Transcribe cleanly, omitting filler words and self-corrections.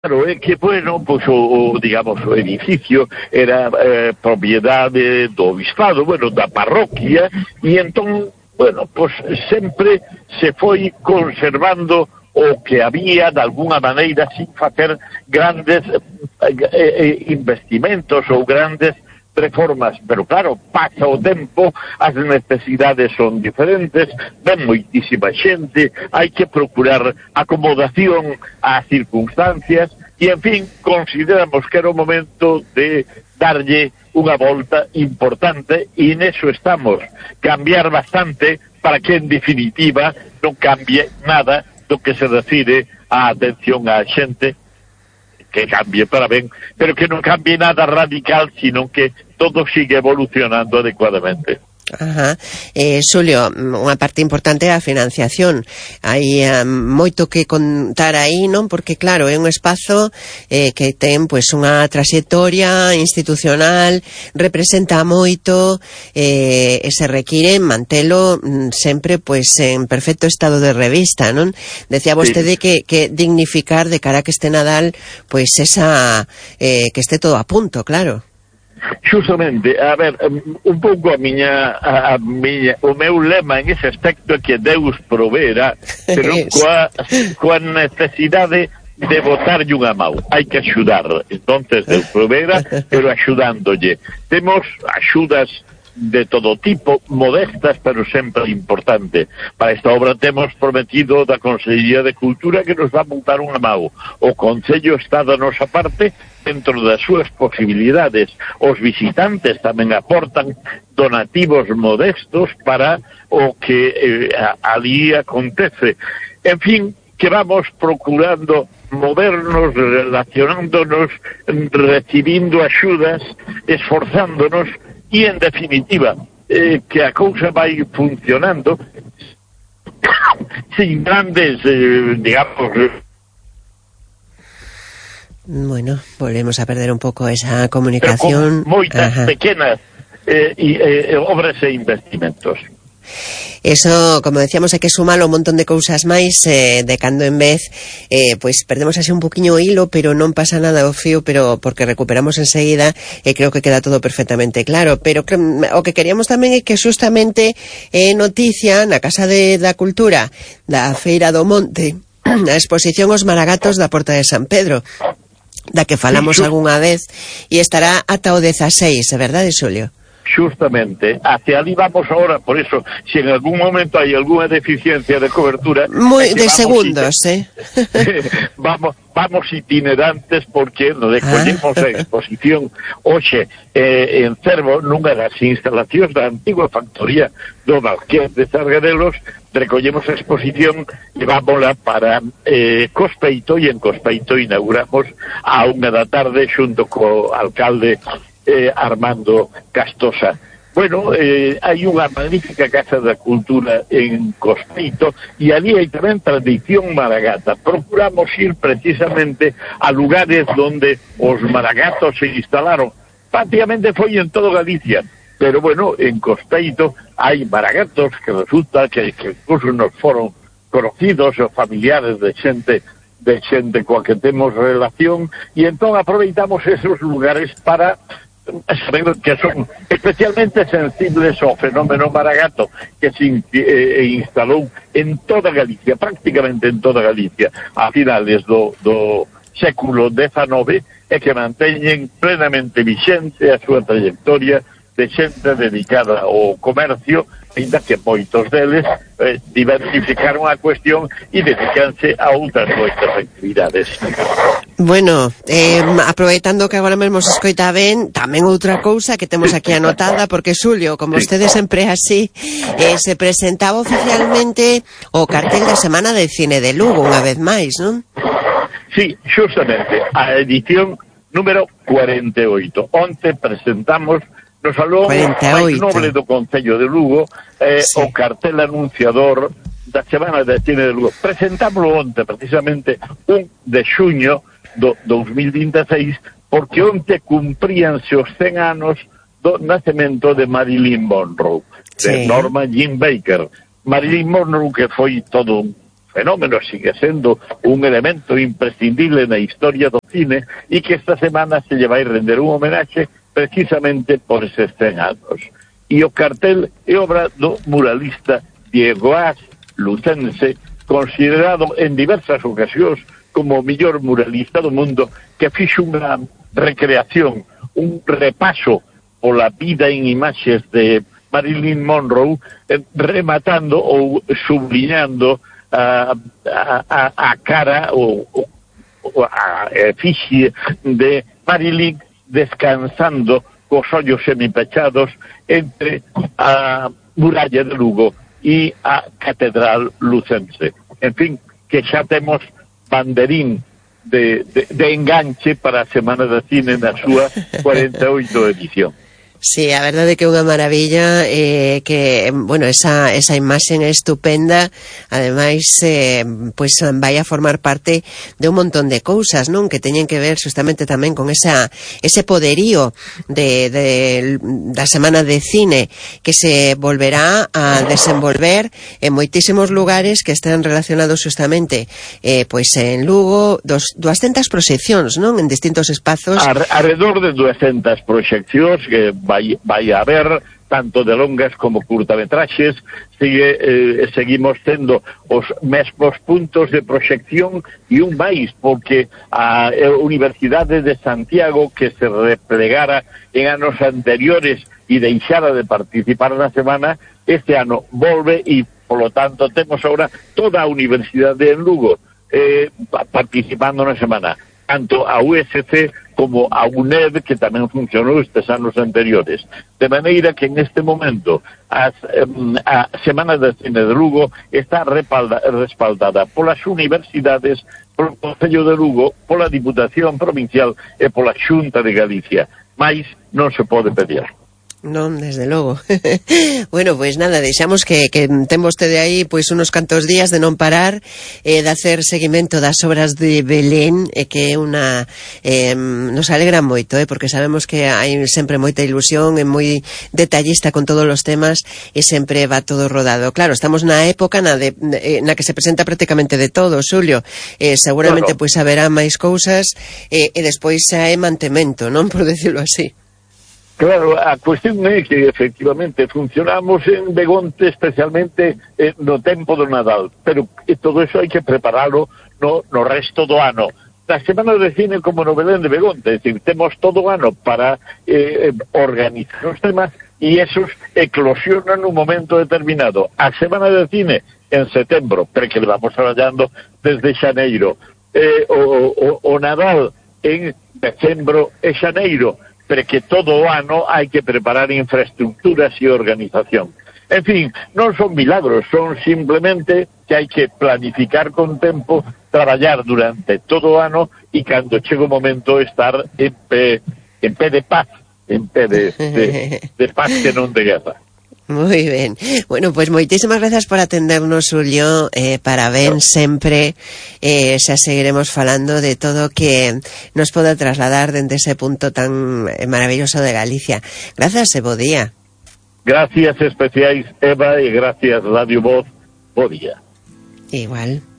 Claro, é que, bueno, pois digamos, o edificio era propiedade do obispado, bueno, da parroquia, e entón, bueno, pois sempre se foi conservando o que había, de alguna maneira, sin facer grandes investimentos ou grandes reformas, pero claro, pasa o tempo, as necesidades son diferentes, ven moitísima xente, hai que procurar acomodación ás circunstancias, e en fin, consideramos que era o momento de darlle unha volta importante, e neso estamos, cambiar bastante para que en definitiva non cambie nada do que se refire á atención á xente, que cambie para ben, pero que non cambie nada radical, sino que todo sigue evolucionando adecuadamente. Ajá. Xulio, unha parte importante é a financiación. Hai moito que contar aí, non? Porque claro, é un espazo que ten pois unha traxectoria institucional, representa moito, e se require mantelo sempre pois en perfecto estado de revista, non? Decía vostede que dignificar de cara a que este Nadal pois esa que este todo a punto, claro. Justamente, a ver, un pouco o meu lema en ese aspecto é que Deus proveerá, pero coa necesidade de botarlle unha mão. Hai que axudar, entonces Deus proveerá, pero axudándolle. Temos axudas de todo tipo, modestas, pero sempre importante. Para esta obra temos prometido da Consellería de Cultura que nos va a montar unha mão. O Concello está da nosa parte dentro das súas posibilidades. Os visitantes tamén aportan donativos modestos para o que ali acontece. En fin, que vamos procurando movernos, relacionándonos, recibindo axudas, esforzándonos, e en definitiva que a cousa vai funcionando sin grandes digamos. Bueno, volvemos a perder un poco esa comunicación, con moitas pequenas obras e investimentos. Eso, como decíamos, hai que sumar un montón de cousas máis, de cando en vez pois perdemos así un poquinho o hilo, pero non pasa nada o fío, pero porque recuperamos enseguida, creo que queda todo perfectamente claro. Pero o que queríamos tamén é que justamente noticia na Casa da Cultura da Feira do Monte a exposición Os Maragatos da Porta de San Pedro, da que falamos algunha vez, e estará ata o 16, é verdade, Xulio? Justamente, hacia ali vamos ahora, por eso, si en algún momento hay alguna deficiencia de cobertura... Muy de segundos, vamos itinerantes, porque nos decollemos a exposición hoxe en Cervo, nunha das instalacións da antigua factoría do Marqués de Sargadelos, recollemos a exposición e vámola para Cospeito, e en Cospeito inauguramos a 1:00 da tarde xunto co alcalde Armando Castosa. Bueno, hai unha magnífica Casa da Cultura en Cospeito, e ali hai tamén tradición maragata. Procuramos ir precisamente a lugares donde os maragatos se instalaron. Prácticamente foi en todo Galicia, pero bueno, en Cospeito hai maragatos que resulta que incluso nos foron conocidos os familiares de xente coa que temos relación, e entón aproveitamos esos lugares para saber que son especialmente sensibles ao fenómeno maragato, que se instalou en toda Galicia, prácticamente en toda Galicia, a finales do século XIX, e que manteñen plenamente vixente a súa trayectoria de xente dedicada ao comercio, ainda que moitos deles diversificaron a cuestión e dedicanse a outras moitas actividades. Bueno, aproveitando que agora mesmo se escoita ben, tamén outra cousa que temos aquí anotada, porque Xulio, como vostede sempre é así, se presentaba oficialmente o cartel da Semana de Cine de Lugo, unha vez máis, non? Sí, justamente, a edición número 48. Onte presentamos no salón máis noble do Concello de Lugo o cartel anunciador da Semana de Cine de Lugo. Presentámoslo onte, precisamente 1 de xuño do 2026, porque onte cumpríanse os 100 anos do nacemento de Marilyn Monroe, de Norma Jean Baker. Marilyn Monroe, que foi todo un fenómeno, sigue sendo un elemento imprescindible na historia do cine e que esta semana se lle vai render un homenaxe precisamente por eses 100 anos. E o cartel é obra do muralista Diego As, lucense, considerado en diversas ocasións como o mellor muralista do mundo, que fixo unha recreación, un repaso pola vida en imaxes de Marilyn Monroe, rematando ou subliñando a cara ou a efigie de Marilyn descansando cos ollos semipechados entre a muralla de Lugo e a catedral lucense. En fin, que xa temos banderín de enganche para a Semana de Cine na súa 48 edición. Sí, a verdade que é unha maravilla, que, bueno, esa imaxen é estupenda, ademais, pois vai a formar parte de un montón de cousas, non? Que teñen que ver justamente tamén con ese poderío da Semana de Cine, que se volverá a desenvolver en moitísimos lugares que están relacionados justamente, pois en Lugo, 200 proxeccións, non? En distintos espazos. Alrededor de 200 proxeccións que vai a haber, tanto de longas como curtametraxes. Seguimos tendo os mesmos puntos de proxección e un máis, porque a Universidade de Santiago, que se replegara en anos anteriores e deixara de participar na semana, este ano volve e, polo tanto, temos agora toda a Universidade en Lugo participando na semana, tanto a USC como a UNED, que tamén funcionou estes anos anteriores. De maneira que en este momento a Semana de Cine de Lugo está respaldada polas universidades, polo Concello de Lugo, pola Diputación Provincial e pola Xunta de Galicia. Mais non se pode pedir. Non, desde logo. Bueno, pois nada, deixamos que ten vostede aí pois unos cantos días de non parar, de hacer seguimento das obras de Belén, que é unha nos alegra moito, porque sabemos que hai sempre moita ilusión, é moi detallista con todos os temas e sempre va todo rodado. Claro, estamos na época na que se presenta prácticamente de todo, Xulio. Seguramente pois haberá máis cousas e despois hai mantemento, non, por decirlo así. Claro, a cuestión é que efectivamente funcionamos en Begonte especialmente no tempo do Nadal, pero todo eso hai que preparalo no resto do ano. Na Semana de Cine como no Belén de Begonte, es decir, temos todo o ano para organizar os temas e esos eclosionan nun momento determinado. A Semana de Cine en setembro, pero que le vamos traballando desde xaneiro. O Nadal en decembro e xaneiro, pero que todo o ano hai que preparar infraestructuras e organización. En fin, non son milagros, son simplemente que hai que planificar con tempo, traballar durante todo o ano e cando chega o momento estar en pé de paz, en pé de paz que non de guerra. Moi ben. Bueno, pois moitísimas grazas por atendernos, Xulio, parabéns sempre, xa seguiremos falando de todo que nos poda trasladar dende ese punto tan maravilloso de Galicia. Grazas e bo día. Gracias especiais, Eva, e gracias Radio Voz, bo día. Igual.